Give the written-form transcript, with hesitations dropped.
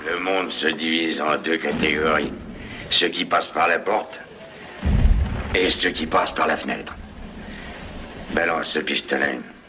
Le monde se divise en deux catégories. Ceux qui passent par la porte et ceux qui passent par la fenêtre. Balance ce pistolet.